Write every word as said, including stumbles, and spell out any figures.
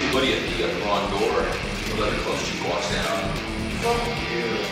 What do you, you got the wrong door? Well, let me close. She walks down. Fuck you.